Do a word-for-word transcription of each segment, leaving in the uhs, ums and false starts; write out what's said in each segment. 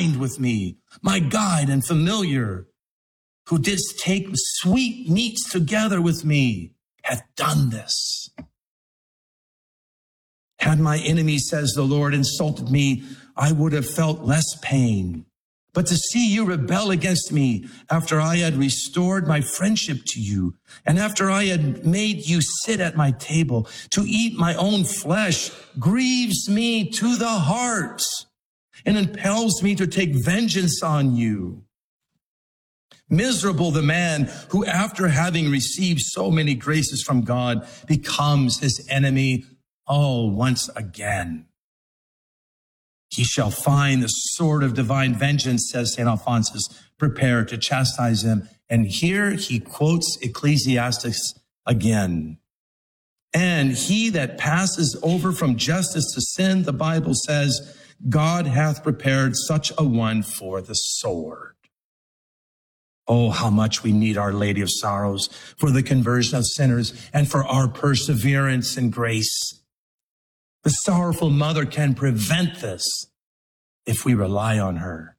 dined with me, my guide and familiar, who didst take sweet meats together with me, hath done this. Had my enemy, says the Lord, insulted me, I would have felt less pain. But to see you rebel against me after I had restored my friendship to you, and after I had made you sit at my table to eat my own flesh, grieves me to the heart and impels me to take vengeance on you. Miserable the man who, after having received so many graces from God, becomes his enemy all once again. He shall find the sword of divine vengeance, says Saint Alphonsus, prepared to chastise him. And here he quotes Ecclesiastes again. And he that passes over from justice to sin, the Bible says, God hath prepared such a one for the sword. Oh, how much we need Our Lady of Sorrows for the conversion of sinners and for our perseverance and grace. The sorrowful mother can prevent this if we rely on her.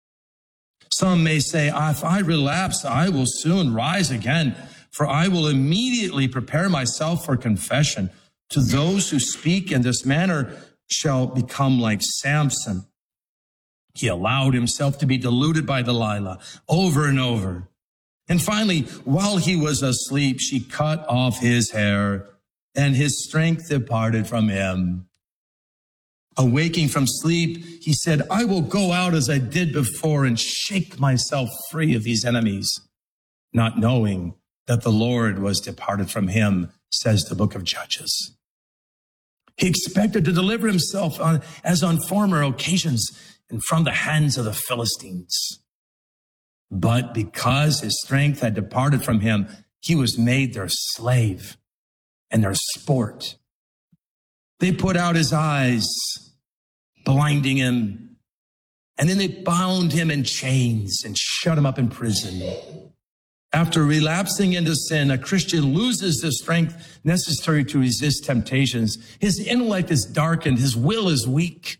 Some may say, if I relapse, I will soon rise again, for I will immediately prepare myself for confession. To those who speak in this manner shall become like Samson. He allowed himself to be deluded by Delilah over and over. And finally, while he was asleep, she cut off his hair, and his strength departed from him. Awaking from sleep, he said, I will go out as I did before and shake myself free of these enemies, not knowing that the Lord was departed from him, says the book of Judges. He expected to deliver himself on, as on former occasions and from the hands of the Philistines. But because his strength had departed from him, he was made their slave and their sport. They put out his eyes, blinding him, and then they bound him in chains and shut him up in prison. After relapsing into sin, a Christian loses the strength necessary to resist temptations. His intellect is darkened, his will is weak,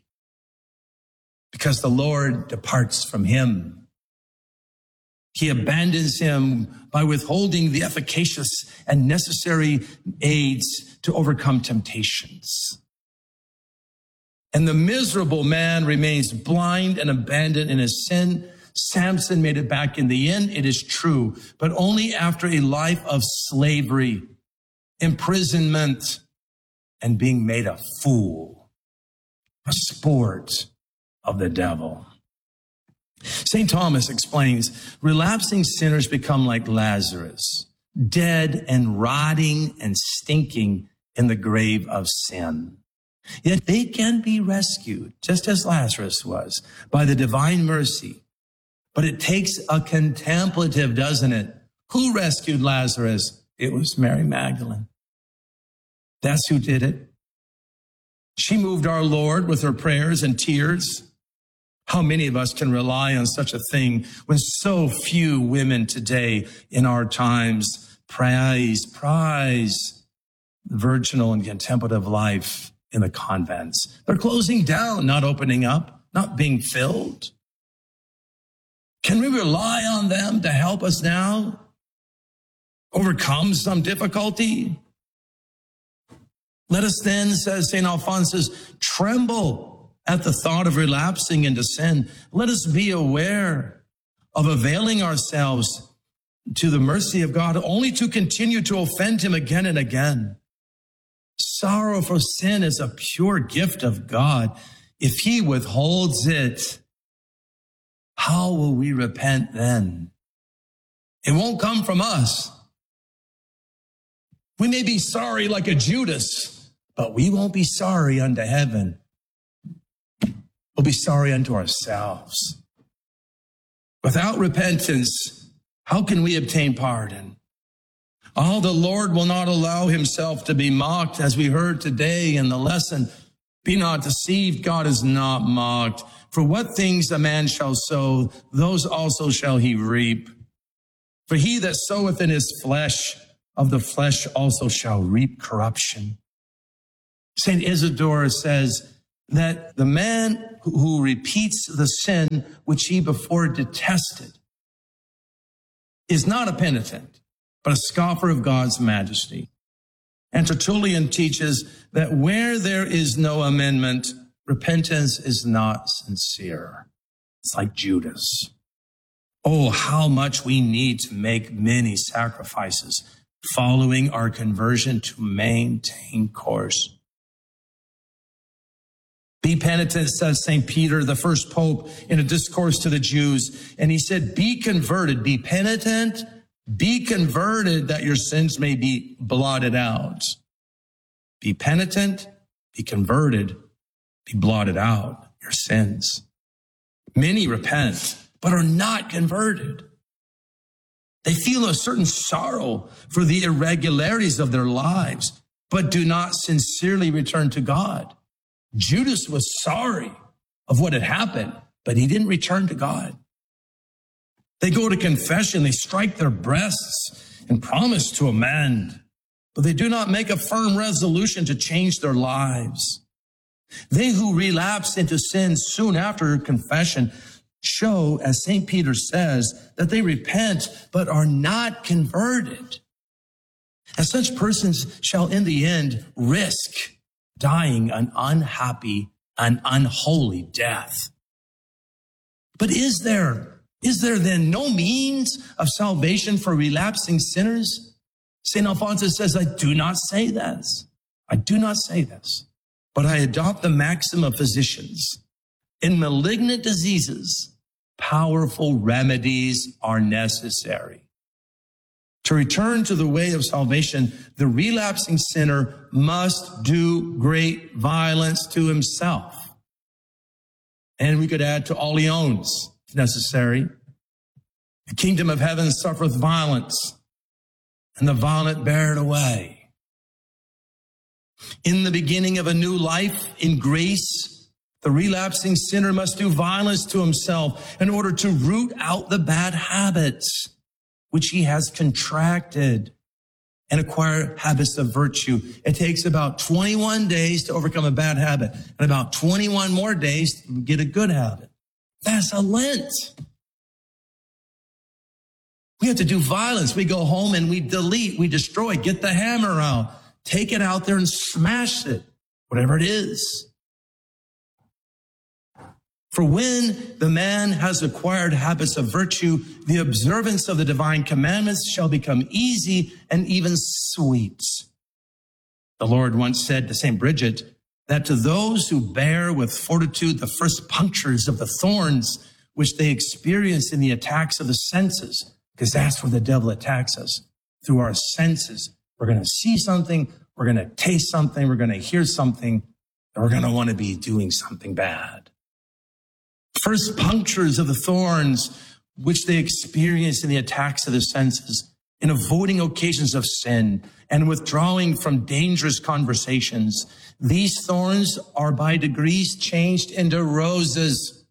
because the Lord departs from him. He abandons him by withholding the efficacious and necessary aids to overcome temptations. And the miserable man remains blind and abandoned in his sin. Samson made it back in the end, it is true, but only after a life of slavery, imprisonment, and being made a fool, a sport of the devil. Saint Thomas explains, relapsing sinners become like Lazarus, dead and rotting and stinking in the grave of sin. Yet they can be rescued, just as Lazarus was, by the divine mercy. But it takes a contemplative, doesn't it? Who rescued Lazarus? It was Mary Magdalene. That's who did it. She moved our Lord with her prayers and tears. How many of us can rely on such a thing when so few women today in our times prize, prize the virginal and contemplative life in the convents? They're closing down, not opening up, not being filled. Can we rely on them to help us now overcome some difficulty? Let us then, says Saint Alphonsus, tremble at the thought of relapsing into sin. Let us be aware of availing ourselves to the mercy of God only to continue to offend him again and again. Sorrow for sin is a pure gift of God. If he withholds it, how will we repent then? It won't come from us. We may be sorry like a Judas, but we won't be sorry unto heaven. We'll be sorry unto ourselves. Without repentance, how can we obtain pardon? Oh, the Lord will not allow himself to be mocked, as we heard today in the lesson. Be not deceived, God is not mocked. For what things a man shall sow, those also shall he reap. For he that soweth in his flesh, of the flesh also shall reap corruption. Saint Isidore says that the man who repeats the sin which he before detested is not a penitent, but a scoffer of God's majesty. And Tertullian teaches that where there is no amendment, repentance is not sincere. It's like Judas. Oh, how much we need to make many sacrifices following our conversion to maintain course. Be penitent, says Saint Peter, the first pope, in a discourse to the Jews. And he said, be converted, be penitent, be converted that your sins may be blotted out. Be penitent, be converted, be blotted out, your sins. Many repent, but are not converted. They feel a certain sorrow for the irregularities of their lives, but do not sincerely return to God. Judas was sorry of what had happened, but he didn't return to God. They go to confession, they strike their breasts and promise to amend, but they do not make a firm resolution to change their lives. They who relapse into sin soon after confession show, as Saint Peter says, that they repent but are not converted. And such persons shall in the end risk dying an unhappy and unholy death. But is there, is there then no means of salvation for relapsing sinners? Saint Alphonsus says, I do not say this. I do not say this, but I adopt the maxim of physicians. In malignant diseases, powerful remedies are necessary. To return to the way of salvation, the relapsing sinner must do great violence to himself. And we could add to all he owns, if necessary. The kingdom of heaven suffereth violence, and the violent bear it away. In the beginning of a new life in grace, the relapsing sinner must do violence to himself in order to root out the bad habits which he has contracted and acquire habits of virtue. It takes about twenty-one days to overcome a bad habit and about twenty-one more days to get a good habit. That's a Lent. We have to do violence. We go home and we delete, we destroy, get the hammer out, take it out there and smash it, whatever it is. For when the man has acquired habits of virtue, the observance of the divine commandments shall become easy and even sweet. The Lord once said to Saint Bridget that to those who bear with fortitude the first punctures of the thorns which they experience in the attacks of the senses, because that's where the devil attacks us, through our senses. We're going to see something, we're going to taste something, we're going to hear something, and we're going to want to be doing something bad. First punctures of the thorns which they experience in the attacks of the senses, in avoiding occasions of sin and withdrawing from dangerous conversations. These thorns are by degrees changed into roses.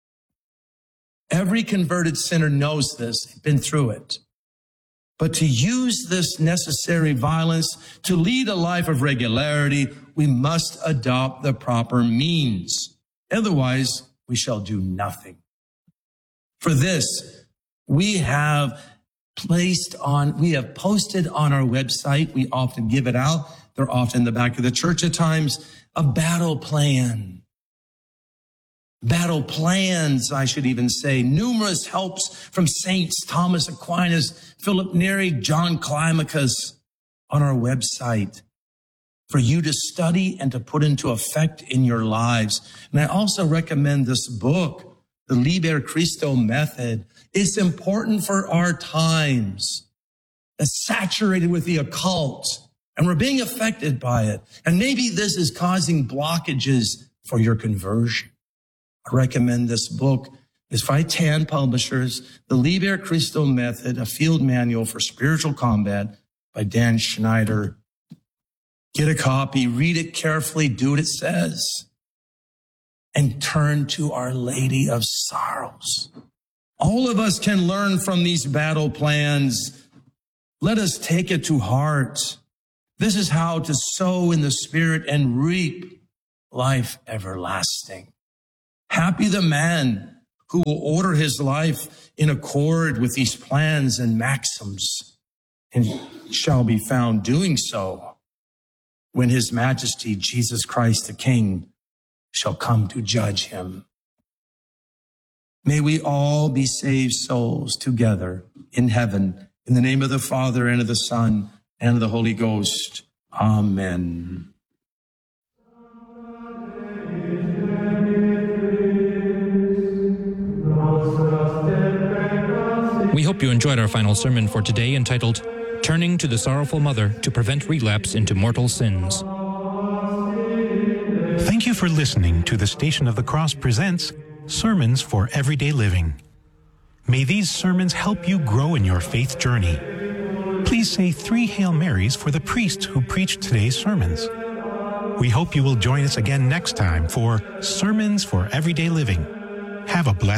Every converted sinner knows this, been through it. But to use this necessary violence to lead a life of regularity, we must adopt the proper means. Otherwise, we shall do nothing. For this, we have placed on, we have posted on our website, we often give it out, they're often in the back of the church at times, a battle plan. Battle plans, I should even say, numerous helps from saints, Thomas Aquinas, Philip Neri, John Climacus, on our website, for you to study and to put into effect in your lives. And I also recommend this book, The Liber Christo Method. It's important for our times. It's saturated with the occult, and we're being affected by it. And maybe this is causing blockages for your conversion. I recommend this book. It's by Tan Publishers, The Liber Christo Method, a field manual for spiritual combat by Dan Schneider. Get a copy, read it carefully, do what it says, and turn to Our Lady of Sorrows. All of us can learn from these battle plans. Let us take it to heart. This is how to sow in the Spirit and reap life everlasting. Happy the man who will order his life in accord with these plans and maxims, and shall be found doing so when his majesty, Jesus Christ the King, shall come to judge him. May we all be saved souls together in heaven, in the name of the Father, and of the Son, and of the Holy Ghost. Amen. We hope you enjoyed our final sermon for today, entitled, Turning to the Sorrowful Mother to Prevent Relapse into Mortal Sins. Thank you for listening to the Station of the Cross presents Sermons for Everyday Living. May these sermons help you grow in your faith journey. Please say three Hail Marys for the priests who preached today's sermons. We hope you will join us again next time for Sermons for Everyday Living. Have a blessed